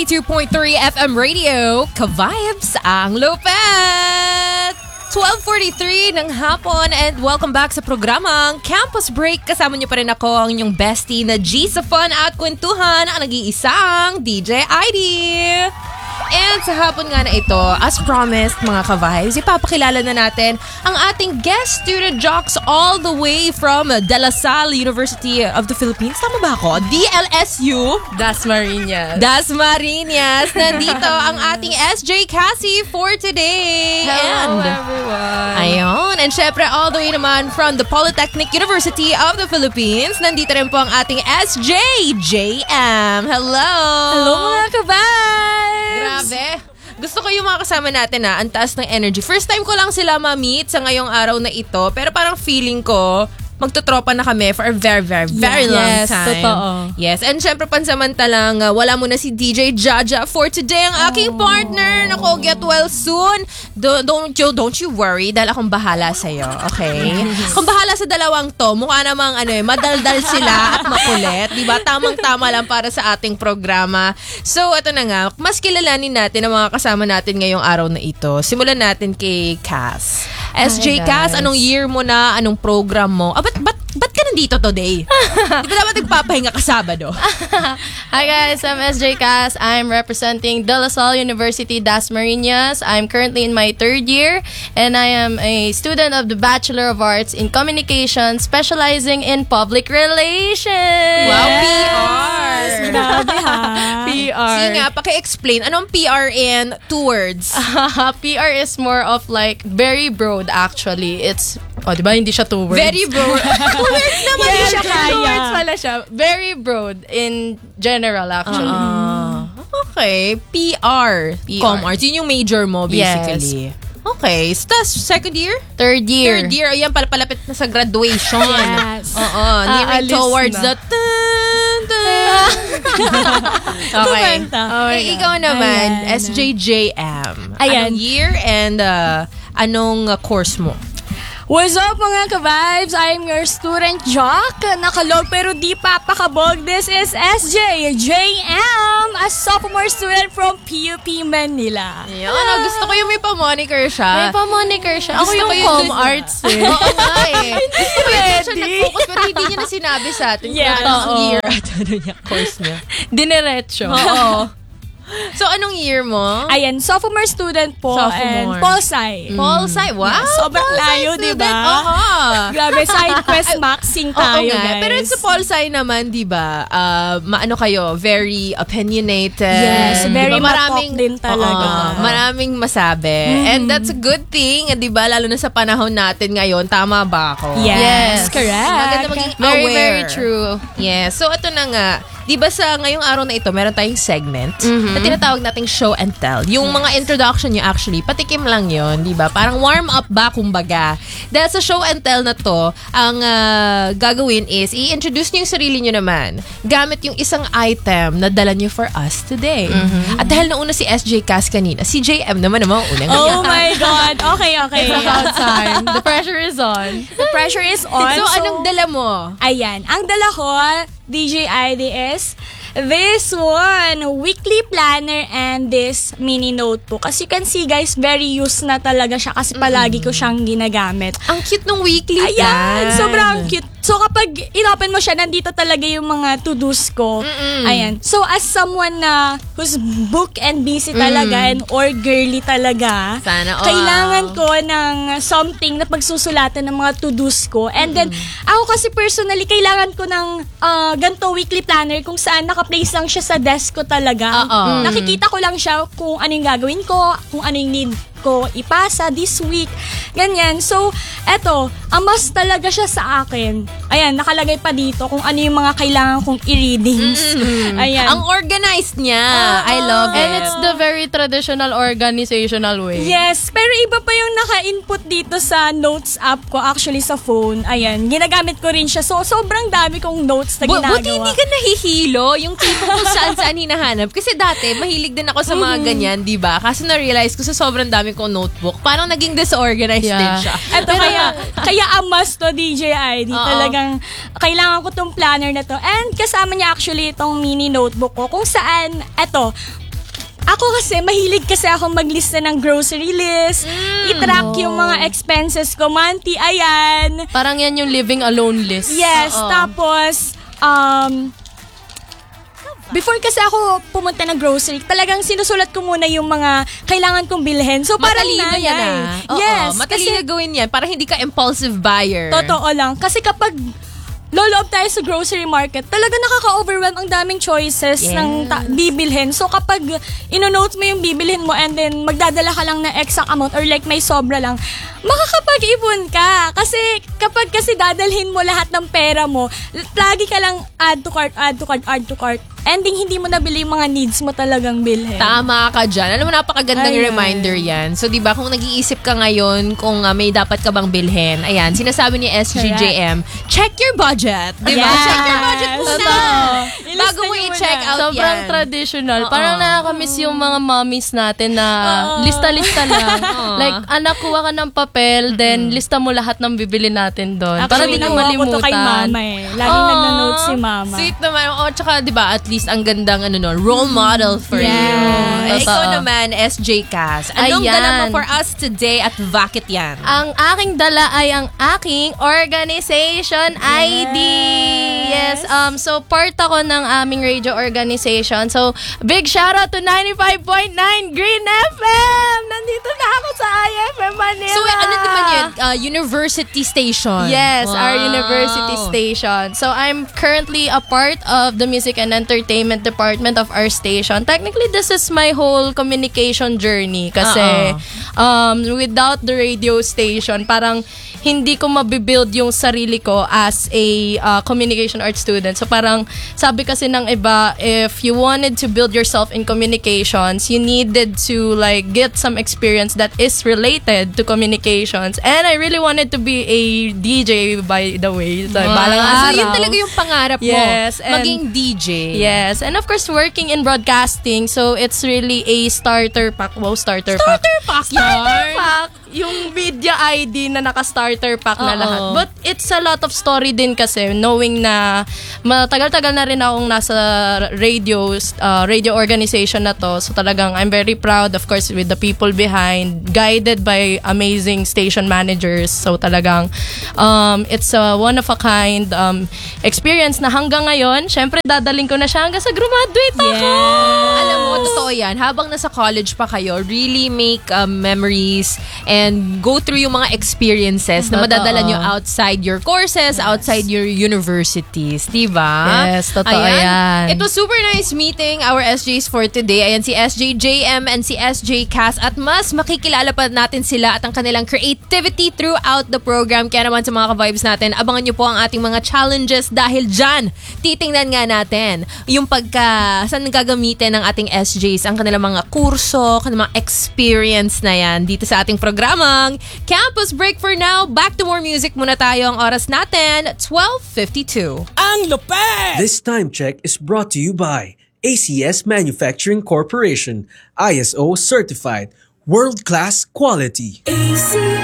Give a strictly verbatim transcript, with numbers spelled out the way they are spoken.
ninety-two point three F M Radio, ka-vibes ang lupet! twelve forty-three ng hapon and welcome back sa programang Campus Break. Kasama niyo pa rin ako, ang inyong bestie na G sa fun at kwentuhan, ang nag-iisang D J I D. And sa hapon nga na ito, as promised mga ka-vibes, ipapakilala na natin ang ating guest student jocks all the way from De La Salle University of the Philippines. Tama ba ako? D L S U? Dasmariñas. Dasmariñas. Nandito ang ating S J Cassie for today. Hello and, everyone. Ayun. And syempre, all the way naman from the Polytechnic University of the Philippines, nandito rin po ang ating S J J M. Hello! Hello mga ka-vibes! Grabe. Gusto ko yung mga kasama natin na ang taas ng energy. First time ko lang sila ma-meet sa ngayong araw na ito. Pero parang feeling ko, magtutropa na kami for a very, very, very yes, long yes, time. Totoo. Yes, and syempre pansamantalang uh, wala muna si D J Jaja for today, ang aking oh. partner. Nako, get well soon. Do, don't you don't you worry dahil akong bahala sa'yo, okay? Kung bahala sa dalawang to, mukha namang ano eh, madaldal sila at makulit. Diba? Tamang-tama lang para sa ating programa. So, ito na nga, mas kilalanin natin ang mga kasama natin ngayong araw na ito. Simulan natin kay Cass. S J Hi, Cass, guys. anong year mo na? Anong program mo? Ah, ba't, ba't, ba't ka nandito today? Di ba dapat nagpapahinga ka Sabado? Hi guys, I'm S J Cass. I'm representing De La Salle University, Dasmariñas. I'm currently in my third year and I am a student of the Bachelor of Arts in Communication, specializing in Public Relations. Wow, P R! Grabe ha. P R. Sige nga, paki-explain. Anong P R in two words? P R is more of like very broad actually. It's, oh di ba hindi siya two words? Very broad. Two words naman Hindi yeah, siya kaya. two words pala siya. Very broad in general actually. Uh, okay. P R. P R. Com Arts. Yun yung major mo basically. Yes. Okay. So, tas second year? Third year. Third year. Ayan, palapalapit na sa graduation. Yes. Oo. Nearing Aalis towards na. the... Dun, dun. Okay. Kumanta. Oh my Eh, God. ikaw naman, Ayan. S J J M. Ayan. Anong year and uh, anong uh, course mo? What's up mga ka-vibes? I'm your student jock. Nakalog pero di papakabog. This is S J J M, a sophomore student from P U P Manila. Ayun, ano, gusto ko yung may pa-moniker May siya. pa-moniker siya. Ako Gusto yung ko yung com dun- arts eh. Oo nga eh. Gusto ko yung dun siya Ready? nag-focus pero hindi niya na sinabi sa atin kung Yeah. anong Oo. year at ano niya, course niya. Dinerecho. Oo. So, anong year mo? Ayan, sophomore student po. Sophomore. And Polsci. Paul Sai. Wow! Yeah, sobrang Paul Sai layo, student. diba? Oo. Grabe, side quest maxing Oo tayo, nga. guys. Pero sa Paul Sai naman, di ba, uh, maano kayo, very opinionated. Yes, very Di ba, matok din talaga. Oo, maraming masabi. Mm. And that's a good thing, di ba? Lalo na sa panahon natin ngayon. Tama ba ako? Yes, Yes. correct. Maganda maging Very, aware. very true. Yes. So, ito na nga. Di ba sa ngayong araw na ito, meron tayong segment Mhm. na tinatawag nating show and tell. Yung mga introduction nyo actually, patikim lang yon, di ba? Parang warm up ba, kumbaga. Dahil sa show and tell na to, ang ah, gagawin is, i-introduce nyo yung sarili nyo naman gamit yung isang item na dala nyo for us today. At dahil nauna si S J Cass kanina, si J M naman naman ang unang Oh ganyan. my God. Okay, okay. It's about time. The pressure is on. The pressure is on. So, anong dala mo? Ayan. Ang dala ko, D J I D is this one, weekly planner and this mini notebook. As you can see guys, very used na talaga siya kasi palagi ko siyang ginagamit. Ang cute ng weekly Ayan, plan. sobrang cute. So kapag inopen mo siya, nandito talaga yung mga to-dos ko. Mm-mm. Ayan. So as someone na who's book and busy talaga and or girly talaga, Sana all. kailangan ko ng something na pagsusulatan ng mga to-dos ko. And then, ako kasi personally, kailangan ko ng uh, ganito weekly planner kung saan naka-place lang siya sa desk ko talaga. Oo. Nakikita ko lang siya kung ano yung gagawin ko, kung ano yung need ko ipasa this week. Ganyan. So, eto, a must talaga siya sa akin. Ayan, nakalagay pa dito kung ano yung mga kailangan kong i-readings. Ayan. Ang organized niya. Oo. I love it. And it's the very traditional organizational way. Yes, pero iba pa yung naka-input dito sa notes app ko, actually sa phone. Ayan, ginagamit ko rin siya. So, sobrang dami kong notes na Bu- ginagawa. buti hindi ka nahihilo yung tipo kung saan-saan hinahanap. Kasi dati, mahilig din ako sa mga ganyan, di ba? Kasi na-realize ko sa sobrang dami kong notebook, parang naging disorganized Yeah. din siya. Eto, kaya, kaya amas to, D J I D. Oo. Talagang, kailangan ko tong planner na to. And kasama niya actually itong mini notebook ko, kung saan, eto, Ako kasi, mahilig kasi ako maglista ng grocery list, i-track yung mga expenses ko, monthly, ayan. Parang yan yung living alone list. Yes, Oo. tapos, um, before kasi ako pumunta ng grocery, talagang sinusulat ko muna yung mga kailangan kong bilhin. So, parang Matalino na, yan ah. Oo, Yes, matalino kasi, gawin yan. Para hindi ka impulsive buyer. totoo lang. Kasi kapag loloob tayo sa grocery market, talaga nakaka-overwhelm ang daming choices Yes. ng ta- bibilhin. So kapag ino-notes mo yung bibilhin mo and then magdadala ka lang ng exact amount or like may sobra lang, makakapag-ipon ka. Kasi kapag kasi dadalhin mo lahat ng pera mo, l- lagi ka lang add to cart, add to cart, add to cart. Ending, hindi mo nabili yung mga needs mo talagang bilhin. Tama ka dyan. Alam mo, napakagandang Ayan. reminder yan. So, di ba, kung nag-iisip ka ngayon kung uh, may dapat ka bang bilhin, ayan, sinasabi ni S G J M, check your budget. Di ba? Yes. Check your budget muna. Totoo. Ilista Bago mo niyo i-check muna. out Sobrang yan. traditional. Oo. Parang nakakamiss yung mga mommies natin na lista-lista lang. Like, anak, kuha ka ng papel, then lista mo lahat ng bibili natin doon. Para Actually, di ka nakuha ko malimutan. to kay mama eh. Laging Aw, nagna-note si mama. Sweet naman. O, tsaka, di ba, at least ang gandang ano no, role model for Yes. you. Eh, ikaw Totoo. naman, S J Cass. Anong Ayan. dala mo for us today at bakit yan? Ang aking dala ay ang aking organization I D. Yes. Um, so, part ako ng aming radio organization. So, big shout out to ninety-five point nine Green F M! Nandito na ako sa I F M Manila. So, ano naman yun? Uh, university station. Yes, our Wow. university station. So I'm currently a part of the music and entertainment department of our station. Technically, this is my whole communication journey kasi um, without the radio station, parang hindi ko mabibuild yung sarili ko as a uh, communication arts student. So parang sabi kasi ng iba, if you wanted to build yourself in communications, you needed to like get some experience that is related to communications. And I really wanted to be a D J, by the way. So, Wow. balang So, araw. yun talaga yung pangarap mo. Yes, and- maging D J. Yes, and of course working in broadcasting, so it's really a starter pack. Wow, starter, pack. Starter pack Starter yarn. pack. Yung media I D na naka-starter pack na Oo. lahat. But it's a lot of story din kasi, knowing na matagal-tagal na rin akong nasa radio, uh, radio organization na to. So talagang I'm very proud, of course, with the people behind, guided by amazing station managers. So talagang um, it's a one-of-a-kind um, experience na hanggang ngayon, syempre dadaling ko na siya hanggang sa graduate ako. Alam mo, totoo yan. Habang nasa college pa kayo, really make um, memories and go through yung mga experiences na Totoo. madadala nyo outside your courses, outside your universities. Diba? Yes, totoo yan. It was super nice meeting our S Js for today. Ayan si S J J M and si S J Cass. At mas makikilala pa natin sila at ang kanilang creativity throughout the program. Kaya naman sa mga ka-vibes natin, abangan nyo po ang ating mga challenges dahil dyan, titingnan nga natin yung pagka, saan gagamitin ng ating S Js ang kanilang mga kurso, kanilang mga experience na yan dito sa ating programang Campus Break. For now, back to more music muna tayo. Ang oras natin, twelve fifty-two. Ang lupet! This time check is brought to you by A C S Manufacturing Corporation, I S O certified, world-class quality. A C